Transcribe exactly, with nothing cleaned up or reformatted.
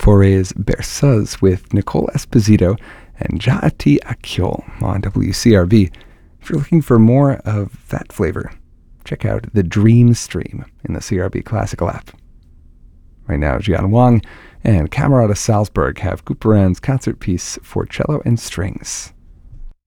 Forêt's Berceuse with Nicole Esposito and Jaati Akyol on W C R B. If you're looking for more of that flavor, check out the Dream Stream in the C R B Classical app. Right now, Jian Wang and Camerata Salzburg have Couperin's concert piece for cello and strings.